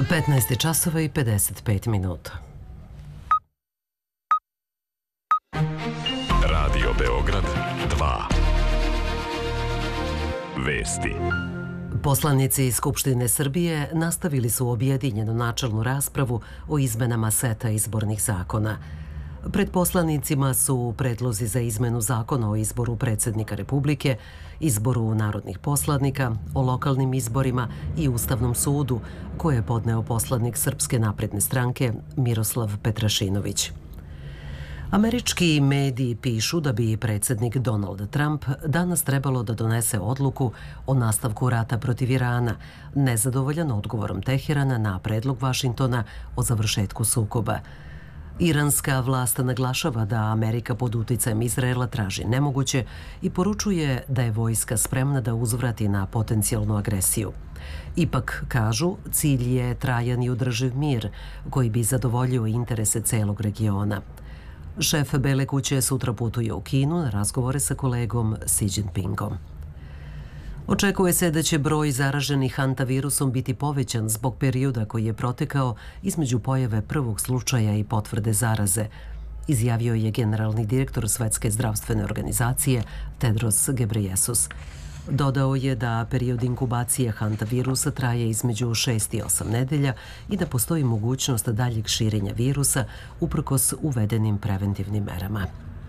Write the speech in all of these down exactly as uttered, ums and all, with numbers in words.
petnaest časova i pedeset pet minuta. Radio Beograd dva. Vesti. Poslanici Skupštine Srbije nastavili su objedinjenu načelnu raspravu o izmenama seta izbornih zakona. Pred poslanicima su predlozi za izmenu zakona o izboru predsjednika Republike, izboru narodnih poslanika, o lokalnim izborima i Ustavnom sudu, koje je podneo poslanik Srpske napredne stranke Miroslav Petrašinović. Američki mediji pišu da bi predsjednik Donald Trump danas trebalo da donese odluku o nastavku rata protiv Irana, nezadovoljan odgovorom Teherana na predlog Vašingtona o završetku sukoba. Iranska vlast naglašava da Amerika pod uticajem Izraela traži nemoguće i poručuje da je vojska spremna da uzvrati na potencijalnu agresiju. Ipak, kažu, cilj je trajan i održiv mir koji bi zadovoljio interese celog regiona. Šef Bele kuće sutra putuje u Kinu na razgovore sa kolegom Xi Jinpingom. Očekuje se da će broj zaraženih hantavirusom biti povećan zbog perioda koji je protekao između pojave prvog slučaja i potvrde zaraze, izjavio je generalni direktor Svetske zdravstvene organizacije Tedros Ghebreyesus. Dodao je da period inkubacije hantavirusa traje između šest i osam nedelja i da postoji mogućnost daljeg širenja virusa uprkos uvedenim preventivnim merama.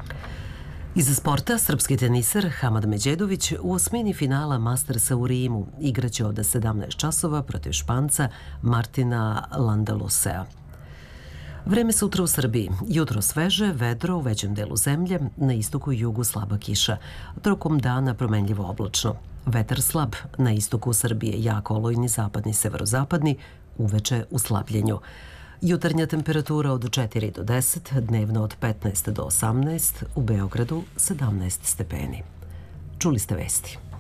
Iz sporta, srpski teniser Hamad Međedović u osmini finala Mastersa u Rimu igraće od sedamnaest časova protiv Španca Martina Landalusea. Vreme sutra u Srbiji. Jutro sveže, vedro u većem delu zemlje, na istoku i jugu slaba kiša. Tokom dana promenljivo oblačno. Vetar slab, na istoku Srbije jako olujni zapadni severozapadni, uveče u slabljenju. Jutarnja temperatura od četiri do deset, dnevno od petnaest do osamnaest, u Beogradu sedamnaest stepeni. Čuli ste vesti.